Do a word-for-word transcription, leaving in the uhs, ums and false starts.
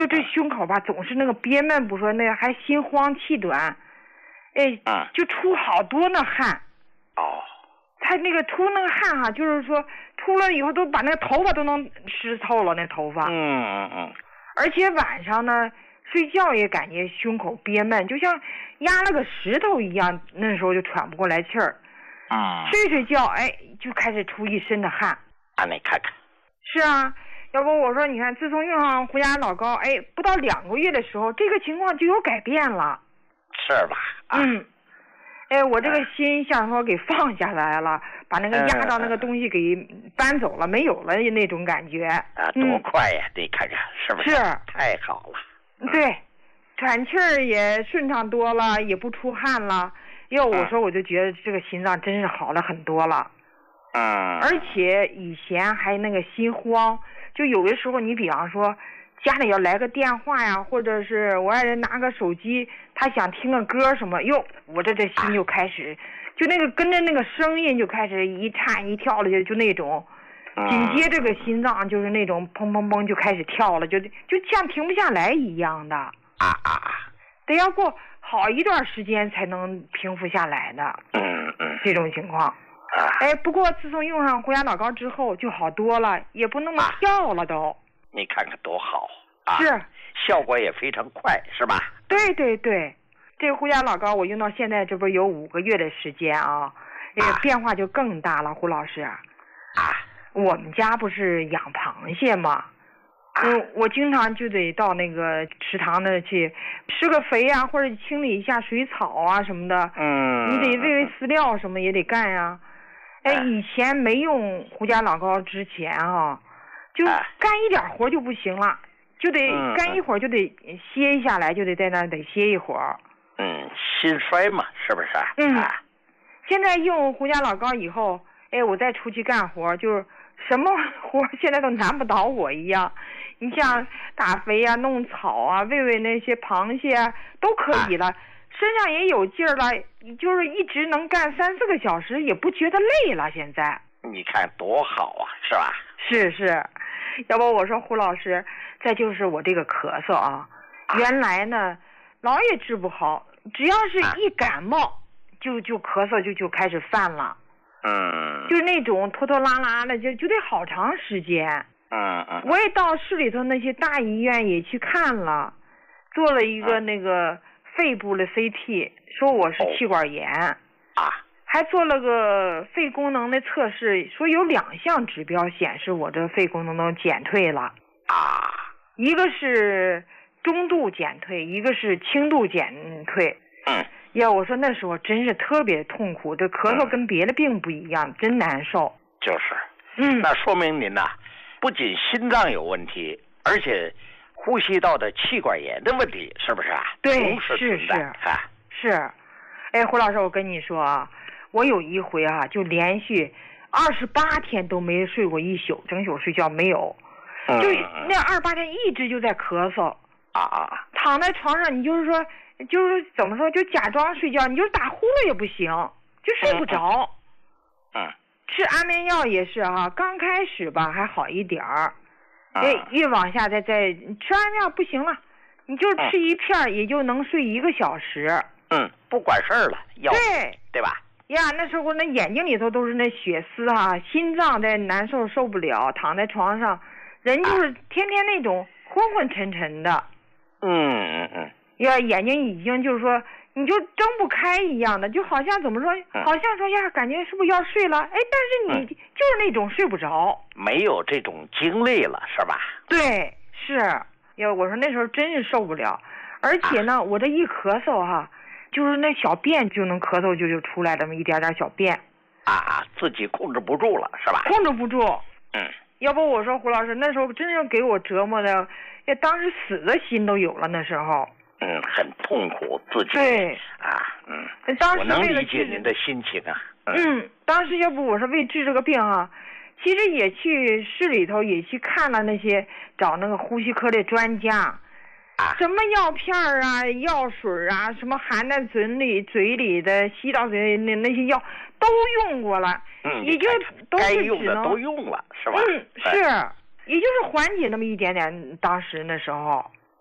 就这胸口吧，总是那个憋闷不说，那个还心慌气短，哎， 嗯， 就出好多那汗。 哦， 他那个出那个汗哈，就是说出了以后都把那个头发都能湿透了，那头发。 嗯嗯嗯。 而且晚上呢，睡觉也感觉胸口憋闷，就像压了个石头一样，那时候就喘不过来气儿。 嗯。 睡睡觉，哎，就开始出一身的汗。 啊，你看看。 是啊。要不我说，你看，自从用上胡牙老膏，哎，不到两个月的时候，这个情况就有改变了。 是吧？啊、 嗯。哎，我这个心像说给放下来了，把那个压到那个东西给搬走了，嗯、没有了那种感觉。 啊，多快呀！嗯、你看看是不是？ 是。 太好了。 嗯、对，喘气儿也顺畅多了，也不出汗了。哟，我说我就觉得这个心脏真是好了很多了。 嗯。 而且以前还那个心慌。就有的时候，你比方说家里要来个电话呀，或者是我爱人拿个手机，他想听个歌什么，哟，我这这心就开始，就那个跟着那个声音就开始一颤一跳的，就就那种，紧接这个心脏就是那种砰砰砰就开始跳了，就就像停不下来一样的。 啊啊啊！ 得要过好一段时间才能平复下来的。 嗯嗯。 这种情况。哎，不过自从用上胡牙老膏之后就好多了，也不那么跳了都。啊、 你看看多好啊！ 是， 效果也非常快，是吧？ 对对对，这个胡牙老膏我用到现在，这不有五个月的时间啊，这个变化就更大了，胡老师。啊，我们家不是养螃蟹吗？嗯，我经常就得到那个池塘那去施个肥呀、啊，或者清理一下水草啊什么的。 嗯， 你得喂喂饲料什么也得干呀、啊。哎，以前没用胡牙老膏之前啊，就干一点活就不行了，就得干一会儿就得歇下来，就得在那得歇一会儿。 嗯，心衰嘛，是不是？ 嗯。啊、现在用胡牙老膏以后，哎，我再出去干活，就是什么活现在都难不倒我一样。你像打肥啊、弄草啊、喂喂那些螃蟹啊，都可以了。啊，身上也有劲儿了，就是一直能干三四个小时，也不觉得累了。现在你看多好啊，是吧？ 是是，要不我说胡老师，再就是我这个咳嗽啊，啊原来呢老也治不好，只要是一感冒，啊、就就咳嗽就就开始犯了。 嗯， 就那种拖拖拉拉的，就就得好长时间。 嗯嗯， 我也到市里头那些大医院也去看了，做了一个那个。肺部的 C T 说我是气管炎、哦、 啊， 还做了个肺功能的测试，说有两项指标显示我这肺功能都减退了啊， 一个是中度减退，一个是轻度减退。 嗯， 呀，我说那时候真是特别痛苦，这咳嗽跟别的病不一样，嗯、真难受。 就是， 嗯， 那说明您呐、啊，不仅心脏有问题，而且。呼吸道的气管炎的问题是不是啊？ 对，是是啊， 是。哎，胡老师，我跟你说啊，我有一回啊，就连续二十八天都没睡过一宿，整宿睡觉没有， 嗯、 就那二十八天一直就在咳嗽。 啊啊！ 躺在床上，你就是说，就是怎么说，就假装睡觉，你就是打呼噜也不行，就睡不着。 嗯。嗯吃安眠药也是啊，刚开始吧还好一点儿。 哎， 越往下再再吃安眠药不行了，你就吃一片也就能睡一个小时。 嗯，不管事儿了，药对对吧？ 呀，那时候那眼睛里头都是那血丝哈、啊，心脏在难受受不了，躺在床上，人就是天天那种昏昏沉沉的。 嗯嗯嗯。 呀，眼睛已经就是说你就睁不开一样的，就好像怎么说， 嗯、 好像说呀，感觉是不是要睡了？哎，但是你、嗯、就是那种睡不着， 没有这种精力了，是吧？ 对，是。呀，我说那时候真是受不了，而且呢，啊、我这一咳嗽哈、啊，就是那小便就能咳嗽就就出来这么一点点小便。 啊，自己控制不住了，是吧？ 控制不住。 嗯。 要不我说胡老师，那时候真是给我折磨的，呀，当时死的心都有了，那时候。 嗯，很痛苦，自己对啊，嗯， 当时我能理解您的心情啊。 嗯, 嗯，当时要不我说为治这个病啊，其实也去市里头也去看了那些找那个呼吸科的专家， 啊， 什么药片啊、药水啊，什么含在嘴里、嘴里的、吸到嘴里那那些药都用过了， 嗯， 也就都是该用的都用了，是吧？ 嗯，是，也就是缓解那么一点点，当时那时候。